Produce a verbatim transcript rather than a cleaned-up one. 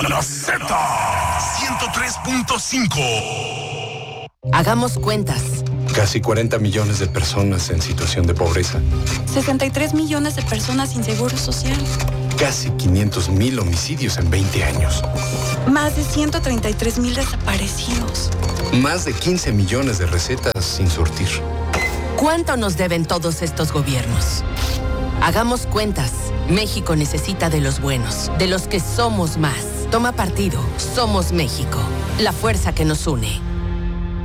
La Z ciento tres punto cinco. Hagamos cuentas. Casi cuarenta millones de personas en situación de pobreza. sesenta y tres millones de personas sin seguro social. Casi quinientos mil homicidios en veinte años. Más de ciento treinta y tres mil desaparecidos. Más de quince millones de recetas sin surtir. ¿Cuánto nos deben todos estos gobiernos? Hagamos cuentas. México necesita de los buenos, de los que somos más. Toma partido. Somos México. La fuerza que nos une.